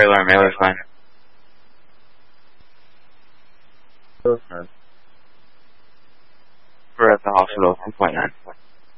Red alarm, Mailer's line. We're at the hospital, 1.9.